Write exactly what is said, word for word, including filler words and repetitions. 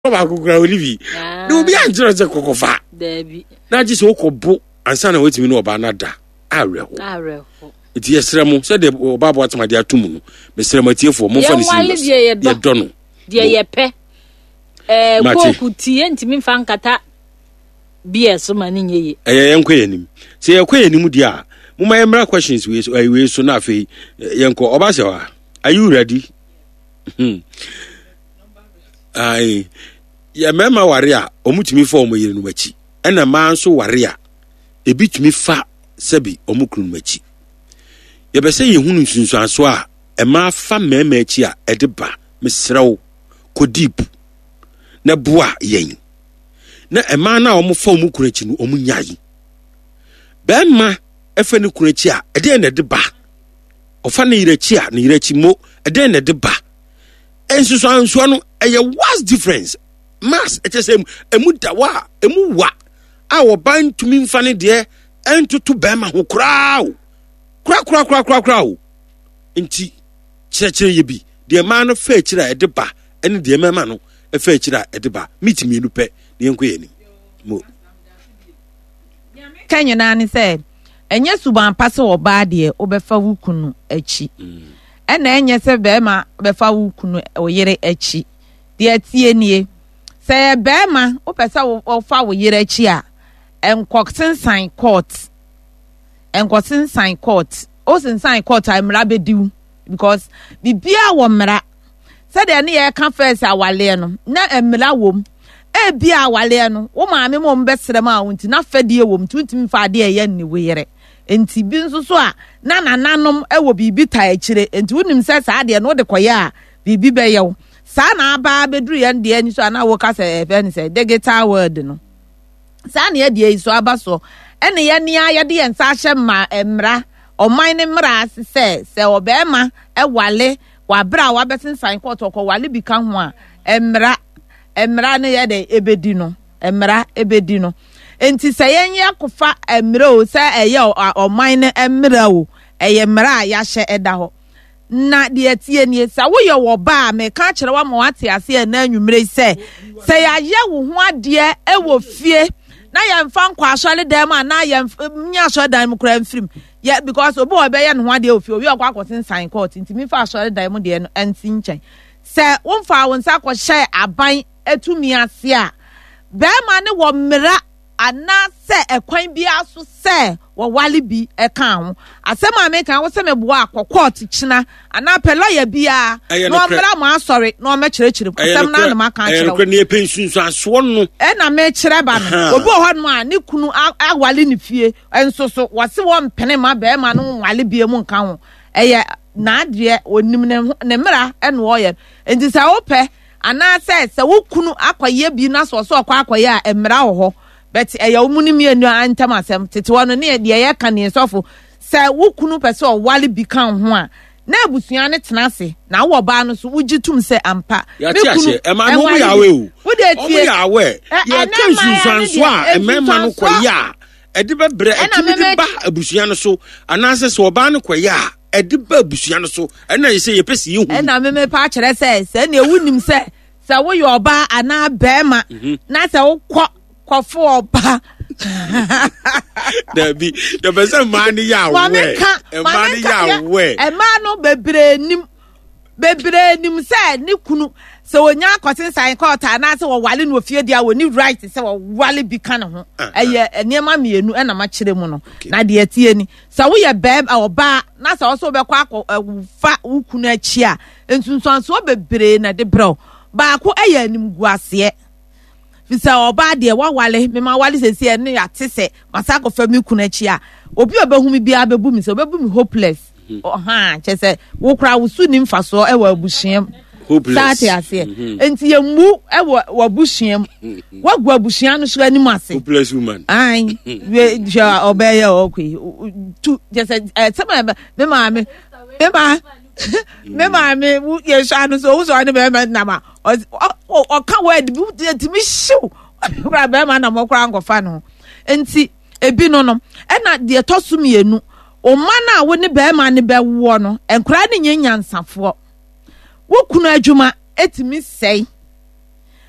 ba kukura olivi na obi anjira je kokofa Debi na ji se okobo ansa na wetimi na oba na da areho areho iti yesremu se de oba bo atama de atumu no mesremu tiefo mo fa ni si ye do no de ye pe eh koku tie ntimi mfa nkata bia so mani nyeye eh yenko yanim se yenko yanim di a mo ma yemra questions we so we so na afei yenko oba se wa are you ready ai ya mema ware a omutumi fa omo yire no machi ena ma nso ware a ebitumi fa sebi omukru no machi ye be se yehunu nsunsuanso a e ma fa mema achi a ede ba mesrew ko deep na boa yen na e ma na omo fa omukru achi no omunyai be ma efe ne kru achi a ede na de ba ofa ne yire achi a ne yire achi mo ede na de ba ensunsuanso no eye what's difference mass etesem emu dawa emu wa a wo ban tumi mfa ne de entutu be ma ho kraa kra kra kra kra kra o nti kyerɛkyerɛ ye bi de ma no fa kyira e de ba ene de ma no e fa kyira e de ba mitimi enu pɛ ne yenko ye ni mo kanyina ne sɛ enye suban pase wo ba de obefa wukunu achi ena enye se be ma obefa wukunu oyere achi de tie nie se be ma opesa wo fa wo yere achi a enkoksen sign court enkoksen sign court o sin sign court I mra bediu because bibia wo mra se de ne ye ka first awale no na emra wom e bia awale no wo maame mo mbesere ma wonti na fadie wom tuntimi fa de ye ni wo yere enti bi nso so a na nananom e wo bibi ta akire enti wonim se sa de no de koye a bibi be yew sa na aba beduru ye de ani so na wo ka se e ni se digital world no sa na ye de so aba so ene ye nia ye de ensa hye ma emra oman ne mra se se obema e wale wa bra wa betin sign court ko wale bi kan ho a emra emra ne ye de ebedi no emra ebedi no enti se yenye akofa emra o se eye oman ne emra o eye mra ya hye eda ho na de atie nie sa wo ye wo ba me ka kire wa ma wate ase na anwumre se se ya ye wo ho ade e wo fie na ye mfa nkwa asole dem na ye nya asole dem kura mfrim yeah because obo obeye no ho ade ofie obi akwa akosin sign court ntimi fa asole dem de no anti nchen se wo mfa wo nsa akọ hye aban etumi ase a be ma ne wo mra ana se ekwan bi aso se wo wale bi e kan ho asema me kan wo se me boa akọ china ana pelo ya bia no mra ma asori no me kirekire asem na na ma kan kire wo ne pensunsu aso no e na me kire ba no obi ho no a ne kunu awale ne fie enso so wo se wo mpene ma be ma no wale bia mu nkan ho eye na ade onim ne mra e no ye enti sa wo pe ana se se wo kunu akoye bi na so so akwa akoye a emra wo ho but e ya omuni mi enu antam asem tete wono ne de ye ka ne sofo se wo kunu pese o wale bi kan ho a na abusua ne tenase na wo ba no so wugitum se ampa me kunu e ma no ya we o wo de tie ya we ye kan sunsanso a e mema no koya e de bebre e timi de ba abusua no so anase se oba no koya e de ba abusua no so e na ye se ye pese ye hu e na me me pa kire se se na ewunim se se wo yo oba ana bema na se wo kọ kofo oba Debi the person man ya we e man ya we e man no bebre nim bebre nim se ni kunu se onya akotin sign court na se wo wale no ofie dia wo ni right se wo wale bi kan ho eye enema mienu e na ma kire mu no na de atie ni se wo ye beb oba na se wo so be kwa fa ukunu achi a ensunsuanso bebre na de bro ba ko eye anim guase fisa oba de wa wale me ma wale sesi e ne atese masako fami kuna chi a obi obehu mi bia bebu mi se obebu mi hopeless oh ha chese wo kra wo su ni mfaso e wa abuhiem hopeless sate ase enti ye mu e wa abuhiem wa gu abuhia no so anim ase hopeless woman ai we ja obeye okwi tu chese e sama me ma me me ma me ma me ye sha no so wo so ani be na ma o ka word bi timi shiw kra be ma na mo kra ngofa no enti ebi no no e na de tosum yenu o ma na wo ne be ma ne be wo no enkra ne nyanyansafo wo kunu adwuma etimi sei